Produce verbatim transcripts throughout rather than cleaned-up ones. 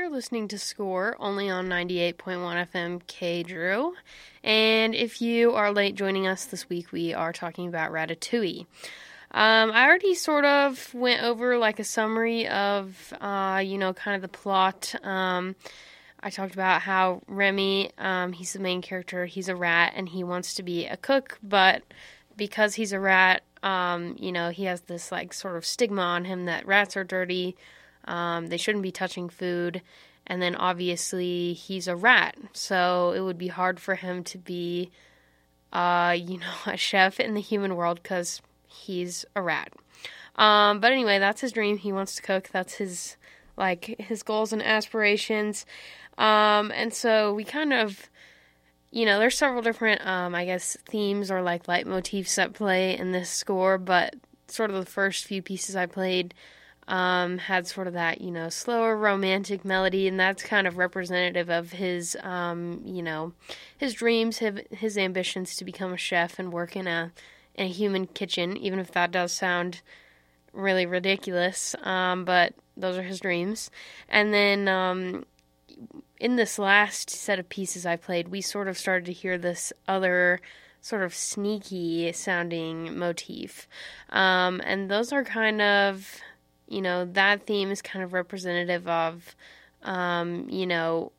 You're listening to Score, only on ninety-eight point one F M K Drew. And if you are late joining us this week, we are talking about Ratatouille. Um, I already sort of went over like a summary of, uh, you know, kind of the plot. Um, I talked about how Remy, um, he's the main character, he's a rat, and he wants to be a cook, but because he's a rat, um, you know, he has this like sort of stigma on him that rats are dirty. Um, they shouldn't be touching food, and then obviously he's a rat, so it would be hard for him to be, uh, you know, a chef in the human world because he's a rat. Um, but anyway, that's his dream. He wants to cook. That's his, like, his goals and aspirations. Um, and so we kind of, you know, there's several different, um, I guess, themes or like leitmotifs that play in this score, but sort of the first few pieces I played Um, had sort of that, you know, slower romantic melody, and that's kind of representative of his, um, you know, his dreams, his, his ambitions to become a chef and work in a, in a human kitchen, even if that does sound really ridiculous, um, but those are his dreams. And then, um, in this last set of pieces I played, we sort of started to hear this other sort of sneaky sounding motif, um, and those are kind of... You know, that theme is kind of representative of, um, you know,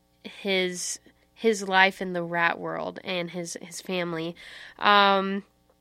his his life in the rat world and his, his family. Um,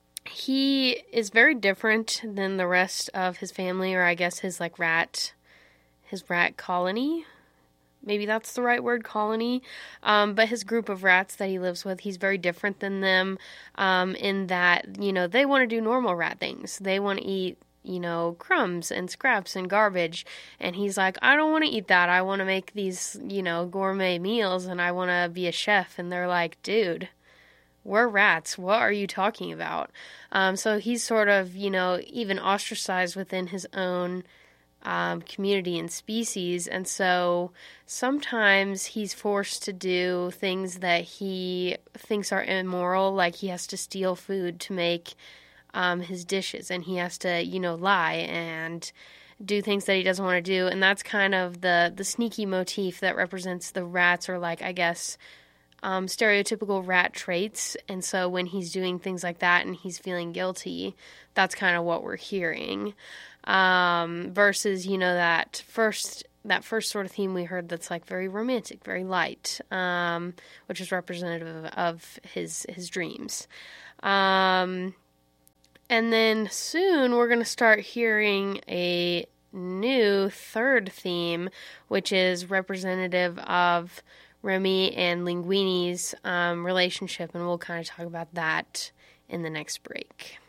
he is very different than the rest of his family, or I guess his, like, rat, his rat colony. Maybe that's the right word, colony. Um, but his group of rats that he lives with, he's very different than them, um, in that, you know, they want to do normal rat things. They want to eat, you know, crumbs and scraps and garbage. And he's like, I don't want to eat that. I want to make these, you know, gourmet meals and I want to be a chef. And they're like, dude, we're rats. What are you talking about? Um, so he's sort of, you know, even ostracized within his own um, community and species. And so sometimes he's forced to do things that he thinks are immoral, like he has to steal food to make Um, his dishes, and he has to, you know, lie and do things that he doesn't want to do, and that's kind of the, the sneaky motif that represents the rats, or like, I guess, um, stereotypical rat traits, and so when he's doing things like that and he's feeling guilty, that's kind of what we're hearing, um, versus, you know, that first, that first sort of theme we heard that's like very romantic, very light, um, which is representative of his, his dreams. Um... And then soon we're going to start hearing a new third theme, which is representative of Remy and Linguini's um, relationship, and we'll kind of talk about that in the next break.